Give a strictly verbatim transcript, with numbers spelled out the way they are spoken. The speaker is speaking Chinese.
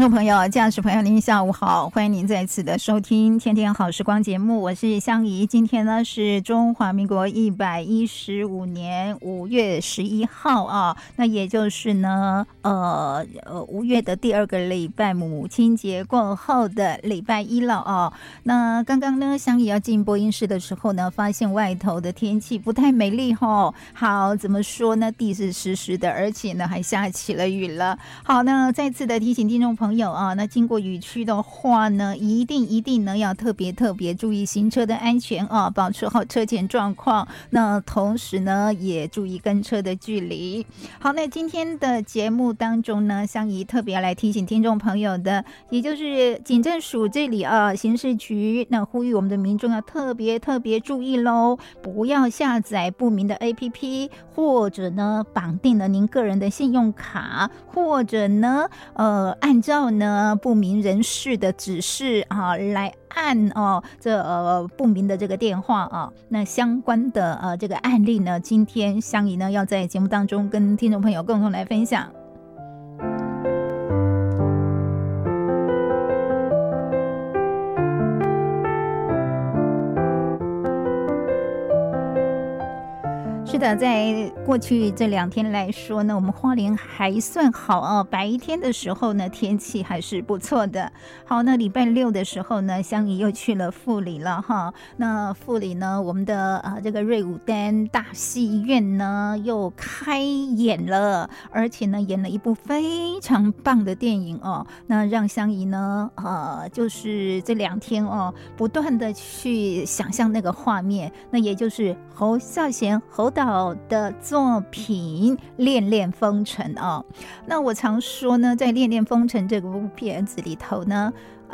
众朋友、驾驶朋友，您下午好，欢迎您再次的收听《天天好时光》节目，我是香怡。今天呢是中华民国一百一十五年五月十一号啊，那也就是呢，呃呃五月的第二个礼拜，母亲节过后的礼拜一了啊。那刚刚呢，香怡要进播音室的时候呢，发现外头的天气不太美丽哈。好，怎么说呢？地是湿湿的，而且呢还下起了雨了。好，那再次的提醒听众朋友啊，那经过雨区的话呢，一定一定呢要特别特别注意行车的安全啊，保持好车前状况。那同时呢，也注意跟车的距离。好，那今天的节目当中呢，香怡特别来提醒听众朋友的，也就是警政署这里啊，刑事局那呼吁我们的民众要特别特别注意喽，不要下载不明的 A P P， 或者呢绑定了您个人的信用卡，或者呢呃按照呢不明人士的指示啊来按哦这呃不明的这个电话啊。那相关的呃这个案例呢，今天香怡呢要在节目当中跟听众朋友共同来分享。是的，在过去这两天来说呢，我们花莲还算好啊，白天的时候呢天气还是不错的。好，那礼拜六的时候呢，香怡又去了富里了哈。那富里呢，我们的呃这个瑞武丹大戏院呢又开演了，而且呢演了一部非常棒的电影哦。那让香怡呢呃就是这两天哦不断的去想象那个画面，那也就是侯孝贤侯导的作品《恋恋风尘》哦。那我常说呢，在《恋恋风尘》这部片子里头呢，